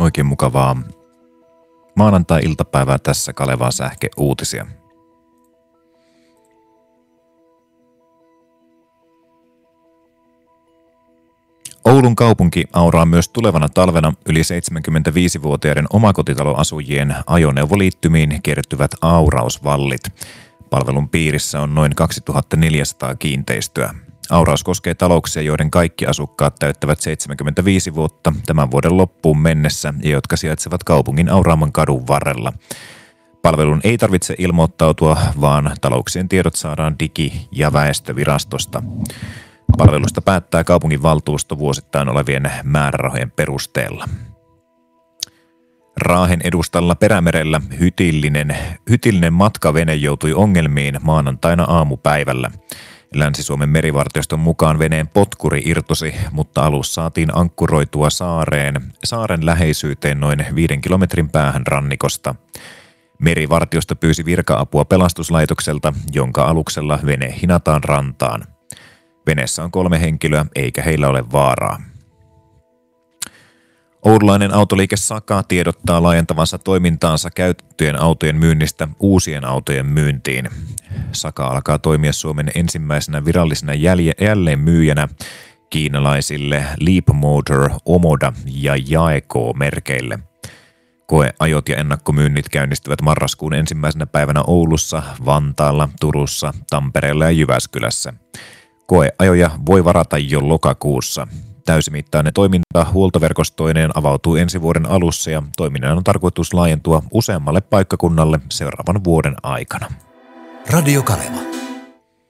Oikein mukavaa maanantai-iltapäivää, tässä Kalevaa sähkeuutisia. Oulun kaupunki auraa myös tulevana talvena yli 75-vuotiaiden omakotitaloasujien ajoneuvoliittymiin kertyvät aurausvallit. Palvelun piirissä on noin 2400 kiinteistöä. Auraus koskee talouksia, joiden kaikki asukkaat täyttävät 75 vuotta tämän vuoden loppuun mennessä ja jotka sijaitsevat kaupungin auraaman kadun varrella. Palvelun ei tarvitse ilmoittautua, vaan talouksien tiedot saadaan Digi- ja väestövirastosta. Palvelusta päättää kaupungin valtuusto vuosittain olevien määrärahojen perusteella. Raahen edustalla Perämerellä hytillinen matkavene joutui ongelmiin maanantaina aamupäivällä. Länsi-Suomen merivartioston mukaan veneen potkuri irtosi, mutta alus saatiin ankkuroitua saaren läheisyyteen noin 5 kilometrin päähän rannikosta. Merivartiosto pyysi virka-apua pelastuslaitokselta, jonka aluksella vene hinataan rantaan. Veneessä on 3 henkilöä, eikä heillä ole vaaraa. Oululainen autoliike Saka tiedottaa laajentavansa toimintaansa käytettyjen autojen myynnistä uusien autojen myyntiin. Saka alkaa toimia Suomen ensimmäisenä virallisena jälleenmyyjänä kiinalaisille Leapmotor, Omoda ja Jaeco-merkeille. Koeajot ja ennakkomyynnit käynnistyvät marraskuun 1. päivänä Oulussa, Vantaalla, Turussa, Tampereella ja Jyväskylässä. Koeajoja voi varata jo lokakuussa. Täysimittainen toiminta huoltoverkostoineen avautuu ensi vuoden alussa ja toiminnan on tarkoitus laajentua useammalle paikkakunnalle seuraavan vuoden aikana. Radio Kaleva.